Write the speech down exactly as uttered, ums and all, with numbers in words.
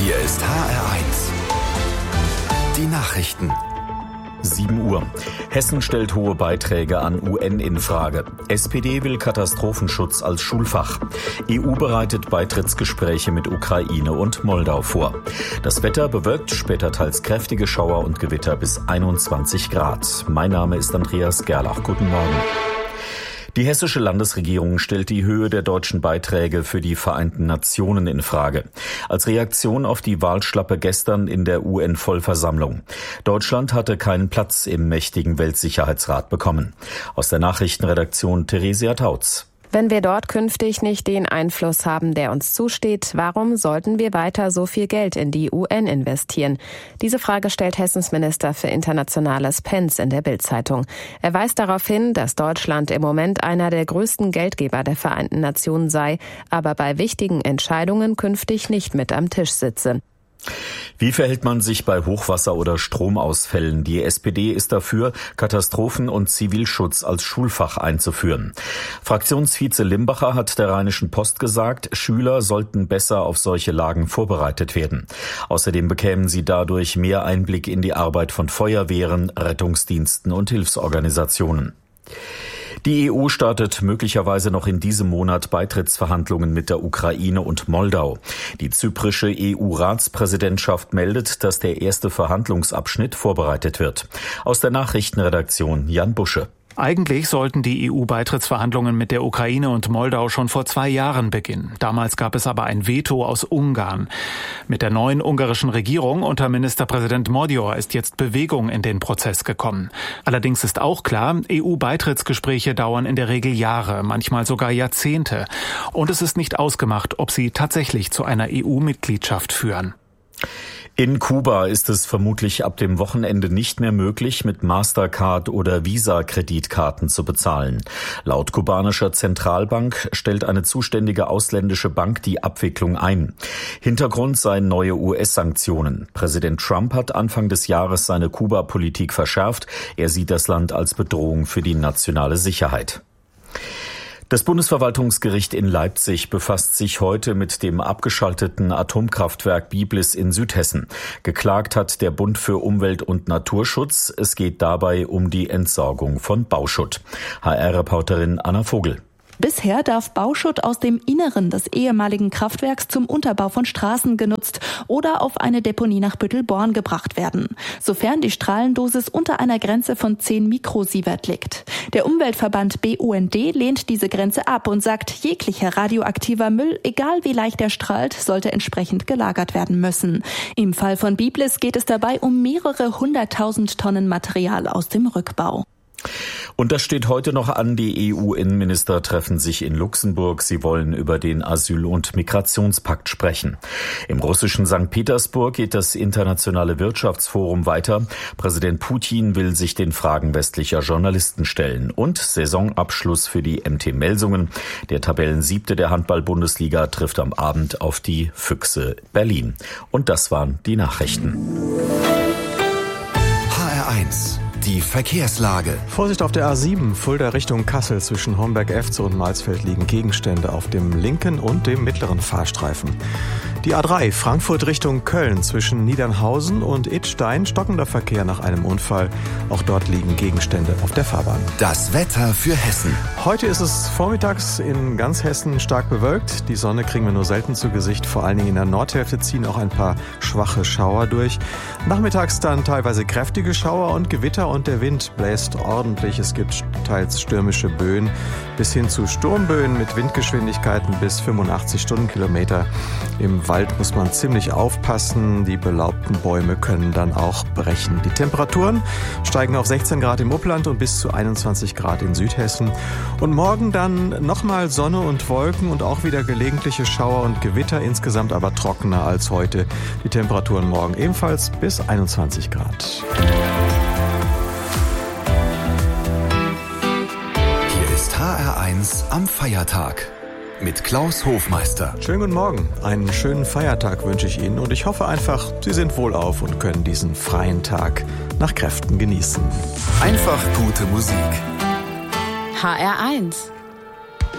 Hier ist H R eins. Die Nachrichten. sieben Uhr. Hessen stellt hohe Beiträge an U N in Frage. S P D will Katastrophenschutz als Schulfach. E U bereitet Beitrittsgespräche mit Ukraine und Moldau vor. Das Wetter bewölkt, später teils kräftige Schauer und Gewitter bis einundzwanzig Grad. Mein Name ist Andreas Gerlach. Guten Morgen. Die hessische Landesregierung stellt die Höhe der deutschen Beiträge für die Vereinten Nationen in Frage. Als Reaktion auf die Wahlschlappe gestern in der U N-Vollversammlung. Deutschland hatte keinen Platz im mächtigen Weltsicherheitsrat bekommen. Aus der Nachrichtenredaktion Theresia Tautz. Wenn wir dort künftig nicht den Einfluss haben, der uns zusteht, warum sollten wir weiter so viel Geld in die U N investieren? Diese Frage stellt Hessens Minister für Internationales Pentz in der Bild-Zeitung. Er weist darauf hin, dass Deutschland im Moment einer der größten Geldgeber der Vereinten Nationen sei, aber bei wichtigen Entscheidungen künftig nicht mit am Tisch sitze. Wie verhält man sich bei Hochwasser- oder Stromausfällen? Die S P D ist dafür, Katastrophen- und Zivilschutz als Schulfach einzuführen. Fraktionsvize Limbacher hat der Rheinischen Post gesagt, Schüler sollten besser auf solche Lagen vorbereitet werden. Außerdem bekämen sie dadurch mehr Einblick in die Arbeit von Feuerwehren, Rettungsdiensten und Hilfsorganisationen. Die E U startet möglicherweise noch in diesem Monat Beitrittsverhandlungen mit der Ukraine und Moldau. Die zyprische E U-Ratspräsidentschaft meldet, dass der erste Verhandlungsabschnitt vorbereitet wird. Aus der Nachrichtenredaktion Jan Busche. Eigentlich sollten die E U-Beitrittsverhandlungen mit der Ukraine und Moldau schon vor zwei Jahren beginnen. Damals gab es aber ein Veto aus Ungarn. Mit der neuen ungarischen Regierung unter Ministerpräsident Magyar ist jetzt Bewegung in den Prozess gekommen. Allerdings ist auch klar, E U-Beitrittsgespräche dauern in der Regel Jahre, manchmal sogar Jahrzehnte. Und es ist nicht ausgemacht, ob sie tatsächlich zu einer E U-Mitgliedschaft führen. In Kuba ist es vermutlich ab dem Wochenende nicht mehr möglich, mit Mastercard oder Visa-Kreditkarten zu bezahlen. Laut kubanischer Zentralbank stellt eine zuständige ausländische Bank die Abwicklung ein. Hintergrund seien neue U S-Sanktionen. Präsident Trump hat Anfang des Jahres seine Kuba-Politik verschärft. Er sieht das Land als Bedrohung für die nationale Sicherheit. Das Bundesverwaltungsgericht in Leipzig befasst sich heute mit dem abgeschalteten Atomkraftwerk Biblis in Südhessen. Geklagt hat der Bund für Umwelt und Naturschutz. Es geht dabei um die Entsorgung von Bauschutt. H R-Reporterin Anna Vogel. Bisher darf Bauschutt aus dem Inneren des ehemaligen Kraftwerks zum Unterbau von Straßen genutzt oder auf eine Deponie nach Büttelborn gebracht werden, sofern die Strahlendosis unter einer Grenze von zehn Mikrosievert liegt. Der Umweltverband B U N D lehnt diese Grenze ab und sagt, jeglicher radioaktiver Müll, egal wie leicht er strahlt, sollte entsprechend gelagert werden müssen. Im Fall von Biblis geht es dabei um mehrere hunderttausend Tonnen Material aus dem Rückbau. Und das steht heute noch an. Die E U-Innenminister treffen sich in Luxemburg. Sie wollen über den Asyl- und Migrationspakt sprechen. Im russischen Sankt Petersburg geht das internationale Wirtschaftsforum weiter. Präsident Putin will sich den Fragen westlicher Journalisten stellen. Und Saisonabschluss für die M T Melsungen. Der Tabellensiebte der Handball-Bundesliga trifft am Abend auf die Füchse Berlin. Und das waren die Nachrichten. H R eins. Die Verkehrslage. Vorsicht auf der A sieben, Fulda Richtung Kassel. Zwischen Homberg-Efze und Malsfeld liegen Gegenstände auf dem linken und dem mittleren Fahrstreifen. Die A drei, Frankfurt Richtung Köln. Zwischen Niedernhausen und Idstein stockender Verkehr nach einem Unfall. Auch dort liegen Gegenstände auf der Fahrbahn. Das Wetter für Hessen. Heute ist es vormittags in ganz Hessen stark bewölkt. Die Sonne kriegen wir nur selten zu Gesicht. Vor allen Dingen in der Nordhälfte ziehen auch ein paar schwache Schauer durch. Nachmittags dann teilweise kräftige Schauer und Gewitter und der Wind bläst ordentlich. Es gibt teils stürmische Böen bis hin zu Sturmböen mit Windgeschwindigkeiten bis fünfundachtzig Stundenkilometer. Im Wald muss man ziemlich aufpassen. Die belaubten Bäume können dann auch brechen. Die Temperaturen steigen auf sechzehn Grad im Upland und bis zu einundzwanzig Grad in Südhessen. Und morgen dann nochmal Sonne und Wolken und auch wieder gelegentliche Schauer und Gewitter, insgesamt aber trockener als heute. Die Temperaturen morgen ebenfalls bis einundzwanzig Grad. Hier ist H R eins am Feiertag mit Klaus Hofmeister. Schönen guten Morgen. Einen schönen Feiertag wünsche ich Ihnen und ich hoffe einfach, Sie sind wohlauf und können diesen freien Tag nach Kräften genießen. Einfach gute Musik. H R eins